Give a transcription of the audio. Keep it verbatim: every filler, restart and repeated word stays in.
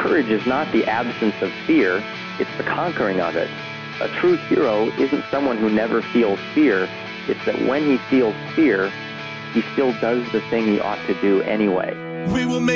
courage is not the absence of fear, it's the conquering of it. A true hero isn't someone who never feels fear, it's that when he feels fear, he still does the thing he ought to do anyway. We will make